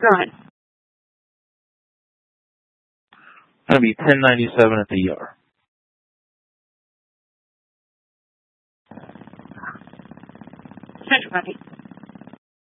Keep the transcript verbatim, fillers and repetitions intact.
Go ahead. It's going to be ten ninety-seven at the E R. Central copy.